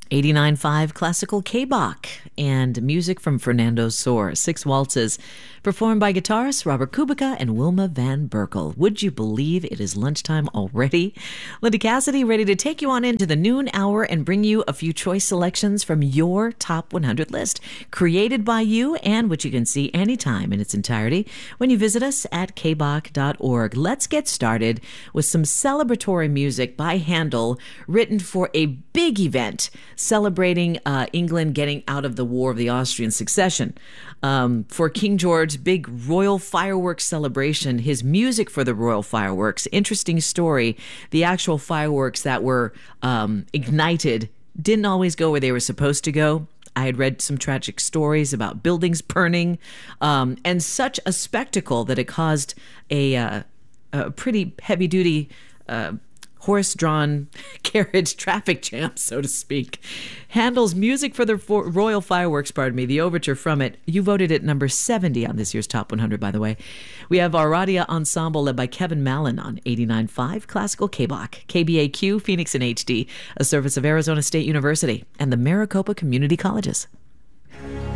89.5 Classical K-Bach and music from Fernando Sor. 6 waltzes performed by guitarists Robert Kubica and Wilma Van Berkel. Would you believe it is lunchtime already? Linda Cassidy ready to take you on into the noon hour and bring you a few choice selections from your top 100 list, created by you and which you can see anytime in its entirety when you visit us at kbach.org. Let's get started with some celebratory music by Handel, written for a big event celebrating England getting out of the War of the Austrian Succession. For King George's big royal fireworks celebration, his music for the royal fireworks, interesting story, the actual fireworks that were ignited didn't always go where they were supposed to go. I had read some tragic stories about buildings burning, and such a spectacle that it caused a pretty heavy-duty horse-drawn carriage traffic jam, so to speak. Handel's music for the royal fireworks, the overture from it. You voted it number 70 on this year's Top 100, by the way. We have our Radia Ensemble led by Kevin Mallon on 89.5 Classical K-Bach, KBAQ, Phoenix in HD, a service of Arizona State University and the Maricopa Community Colleges.